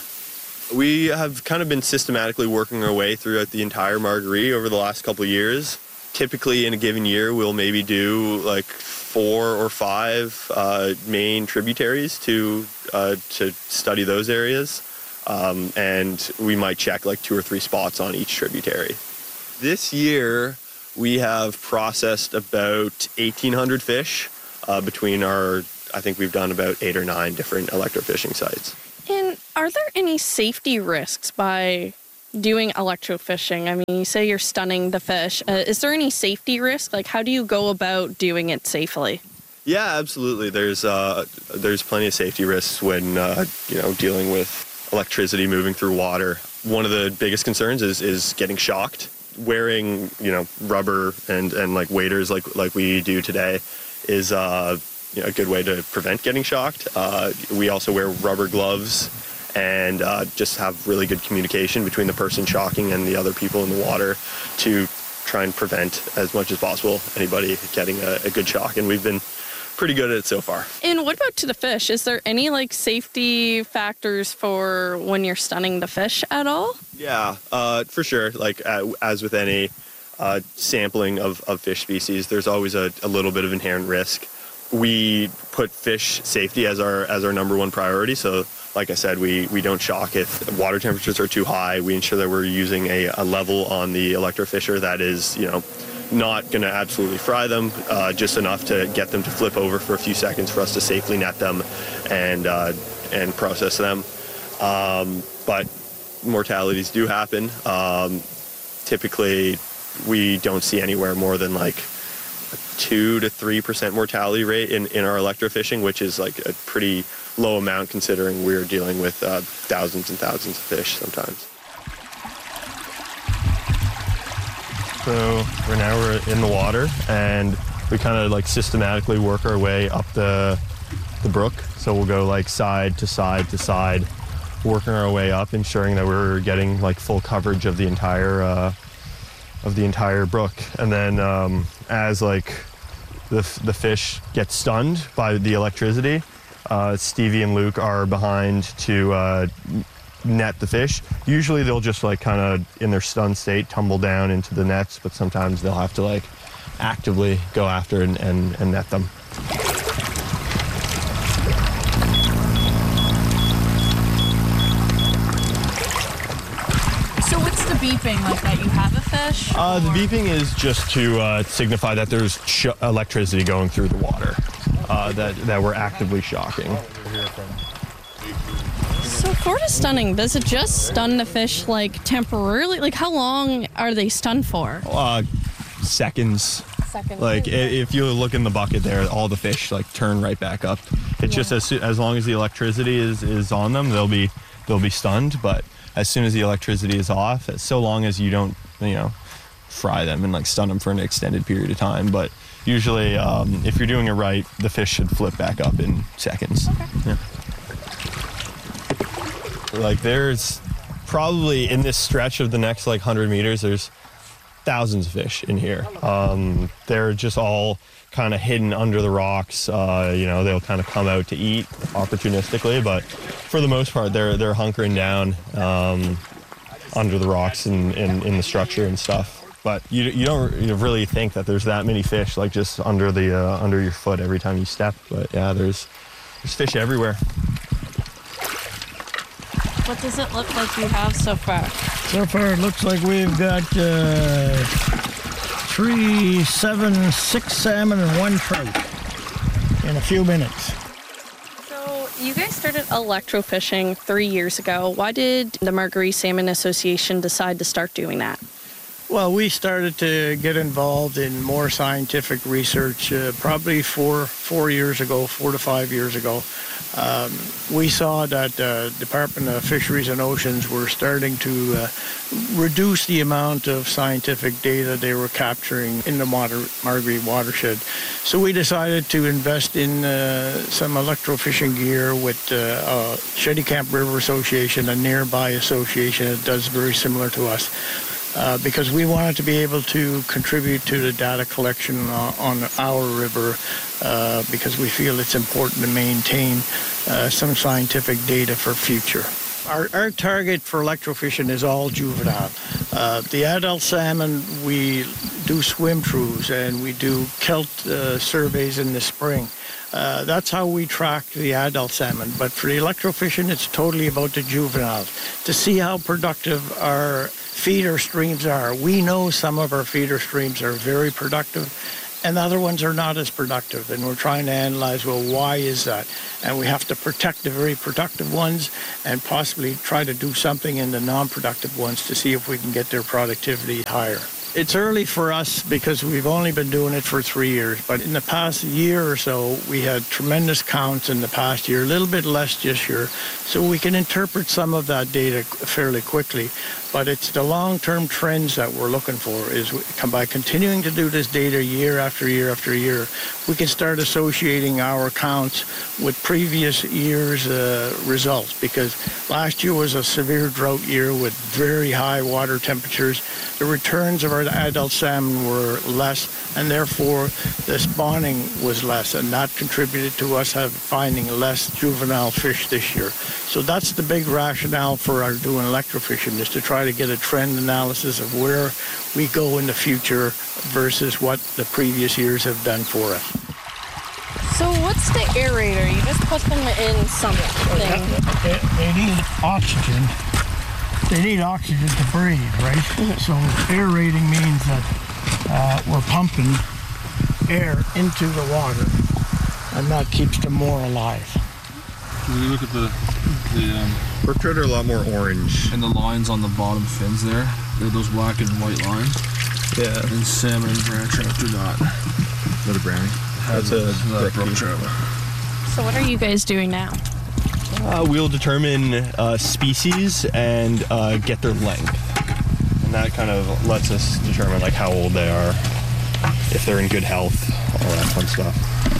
C: We have kind of been systematically working our way throughout the entire Margaree over the last couple of years. Typically in a given year, we'll maybe do like four or five uh, main tributaries to uh, to study those areas. Um, and we might check like two or three spots on each tributary. This year, we have processed about eighteen hundred fish uh, between our, I think we've done about eight or nine different electrofishing sites.
D: And are there any safety risks by doing electrofishing? I mean, you say you're stunning the fish. Uh, is there any safety risk? Like, how do you go about doing it safely?
C: Yeah, absolutely. There's uh, there's plenty of safety risks when uh, you know dealing with electricity moving through water. One of the biggest concerns is is getting shocked. Wearing you know rubber and and like waders like like we do today is uh, you know, a good way to prevent getting shocked. Uh, we also wear rubber gloves and uh, just have really good communication between the person shocking and the other people in the water to try and prevent as much as possible anybody getting a, a good shock. And we've been pretty good at it so far.
D: And what about to the fish? Is there any like safety factors for when you're stunning the fish at all?
C: Yeah, uh, for sure. Like uh, as with any uh, sampling of, of fish species, there's always a, a little bit of inherent risk. We put fish safety as our as our number one priority. So like I said, we, we don't shock if water temperatures are too high. We ensure that we're using a, a level on the electrofisher that is, you know, not going to absolutely fry them, uh, just enough to get them to flip over for a few seconds for us to safely net them and uh, and process them. Um, but mortalities do happen. Um, typically, we don't see anywhere more than like a two to three percent mortality rate in, in our electrofishing, which is like a pretty low amount considering we're dealing with uh, thousands and thousands of fish sometimes. So right now we're in the water and we kind of like systematically work our way up the the brook. So we'll go like side to side to side, working our way up, ensuring that we're getting like full coverage of the entire uh, of the entire brook. And then um, as like the the fish get stunned by the electricity, uh, Stevie and Luke are behind to uh, net the fish. Usually they'll just like kind of in their stunned state tumble down into the nets, but sometimes they'll have to like actively go after and, and, and net them.
D: So what's the beeping, like that you have a fish?
C: Uh, the beeping is just to uh, signify that there's sh- electricity going through the water, uh, that, that we're actively shocking.
D: So for the stunning, does it just stun the fish like temporarily? Like how long are they stunned for?
C: Uh, seconds.
D: Seconds.
C: Like if you look in the bucket there, all the fish like turn right back up. It's yeah. just as as long as the electricity is, is on them, they'll be they'll be stunned. But as soon as the electricity is off, so long as you don't you know fry them and like stun them for an extended period of time. But usually, um, if you're doing it right, the fish should flip back up in seconds.
D: Okay.
C: Yeah. Like there's probably in this stretch of the next like one hundred meters, there's thousands of fish in here. Um, they're just all kind of hidden under the rocks. Uh, you know, they'll kind of come out to eat opportunistically, but for the most part, they're they're hunkering down um, under the rocks and in, in the structure and stuff. But you you don't you really think that there's that many fish like just under the uh, under your foot every time you step. But yeah, there's there's fish everywhere.
D: What does it look like you have so far?
F: So far, it looks like we've got uh, three, seven, six salmon and one trout in a few minutes.
D: So you guys started electrofishing three years ago. Why did the Margaree Salmon Association decide to start doing that?
F: Well, we started to get involved in more scientific research uh, probably four four years ago, four to five years ago. Um, we saw that uh, Department of Fisheries and Oceans were starting to uh, reduce the amount of scientific data they were capturing in the Mar- Margaree watershed. So we decided to invest in uh, some electrofishing gear with uh, uh, Shetty Camp River Association, a nearby association that does very similar to us. Uh, because we wanted to be able to contribute to the data collection uh, on our river uh, because we feel it's important to maintain uh, some scientific data for future. Our, our target for electrofishing is all juvenile. Uh, the adult salmon, we do swim-throughs and we do Kelt uh, surveys in the spring. Uh, that's how we track the adult salmon. But for the electrofishing, it's totally about the juveniles. To see how productive our feeder streams are. We know some of our feeder streams are very productive and other ones are not as productive. And we're trying to analyze, well, why is that? And we have to protect the very productive ones and possibly try to do something in the non-productive ones to see if we can get their productivity higher. It's early for us because we've only been doing it for three years. But in the past year or so, we had tremendous counts in the past year, a little bit less this year. So we can interpret some of that data fairly quickly. But it's the long-term trends that we're looking for is by continuing to do this data year after year after year, we can start associating our counts with previous year's uh, results, because last year was a severe drought year with very high water temperatures. The returns of our adult salmon were less, and therefore the spawning was less, and that contributed to us have, finding less juvenile fish this year. So that's the big rationale for our doing electrofishing, is to try to get a trend analysis of where we go in the future versus what the previous years have done for us.
D: So what's the aerator? You just put them in something.
F: They, they need oxygen. They need oxygen to breathe, right? Mm-hmm. So aerating means that uh, we're pumping air into the water, and that keeps them more alive.
H: When you look at the the um,
C: brook trout are a lot more orange,
H: and the lines on the bottom fins there, they're those black and white lines.
C: Yeah.
H: And salmon and brown trout do not.
C: Is that a brownie? That's a
H: that brook trout.
D: So what are you guys doing now?
C: Uh, we'll determine uh, species and uh, get their length, and that kind of lets us determine like how old they are, if they're in good health, all that fun stuff.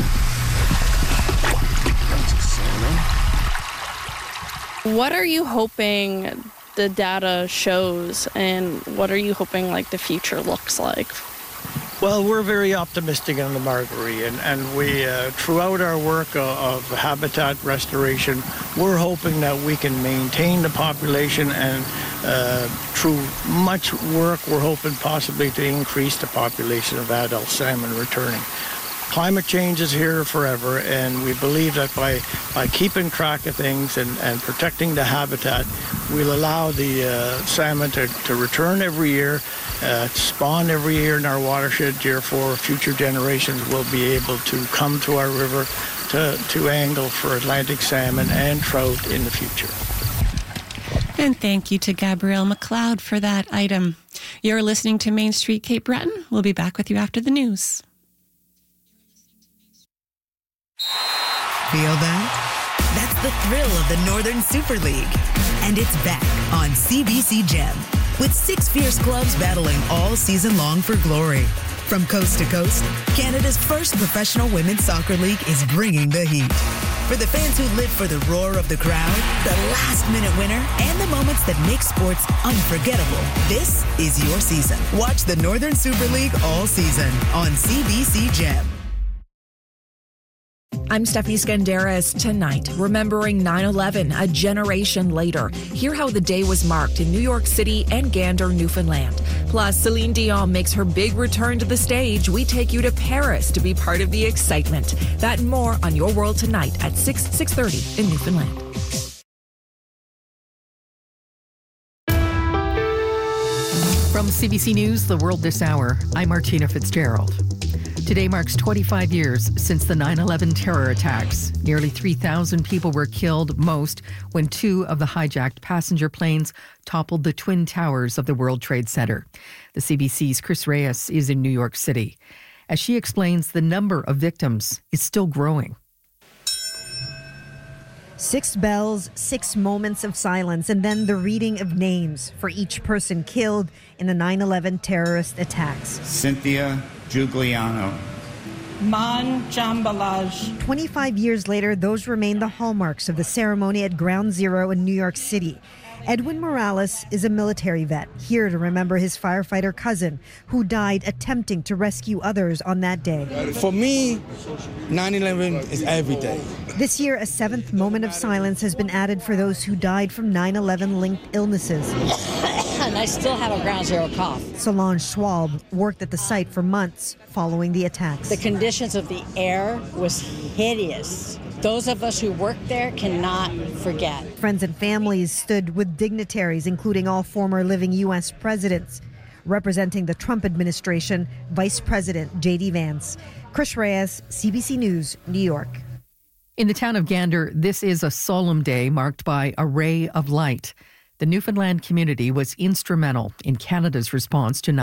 D: What are you hoping the data shows, and what are you hoping like the future looks like?
F: Well, we're very optimistic on the Margaree, and, and we, uh, throughout our work of, of habitat restoration, we're hoping that we can maintain the population, and uh, through much work, we're hoping possibly to increase the population of adult salmon returning. Climate change is here forever, and we believe that by, by keeping track of things and, and protecting the habitat, we'll allow the uh, salmon to, to return every year, uh, spawn every year in our watershed. Therefore, future generations will be able to come to our river to, to angle for Atlantic salmon and trout in the future.
B: And thank you to Gabrielle McLeod for that item. You're listening to Main Street Cape Breton. We'll be back with you after the news.
I: Feel that? That's the thrill of the Northern Super League. And it's back on C B C Gem, with six fierce clubs battling all season long for glory. From coast to coast, Canada's first professional women's soccer league is bringing the heat. For the fans who live for the roar of the crowd, the last-minute winner, and the moments that make sports unforgettable, this is your season. Watch the Northern Super League all season on C B C Gem.
K: I'm Stephanie Skandaris. Tonight, remembering nine eleven, a generation later. Hear how the day was marked in New York City and Gander, Newfoundland. Plus, Celine Dion makes her big return to the stage. We take you to Paris to be part of the excitement. That and more on Your World Tonight at six, six thirty in Newfoundland.
X: From C B C News, The World This Hour, I'm Martina Fitzgerald.
J: Today marks twenty-five years since the nine eleven terror attacks. Nearly three thousand people were killed, most when two of the hijacked passenger planes toppled the Twin Towers of the World Trade Center. The C B C's Chris Reyes is in New York City. As she explains, the number of victims is still growing.
L: Six bells, six moments of silence, and then the reading of names for each person killed in the nine eleven terrorist attacks.
N: Cynthia Giuliano.
L: Man Jambalaj. twenty-five years later, those remain the hallmarks of the ceremony at Ground Zero in New York City. Edwin Morales is a military vet, here to remember his firefighter cousin who died attempting to rescue others on that day.
X: For me, nine eleven is every day.
L: This year, a seventh moment of silence has been added for those who died from nine eleven linked illnesses.
Y: And I still have a ground zero cough.
L: Solange Schwab worked at the site for months following the attacks.
Y: The conditions of the air was hideous. Those of us who worked there cannot forget.
L: Friends and families stood with dignitaries, including all former living U S presidents. Representing the Trump administration, Vice President J D Vance. Chris Reyes, C B C News, New York.
J: In the town of Gander, this is a solemn day marked by a ray of light. The Newfoundland community was instrumental in Canada's response to nine eleven.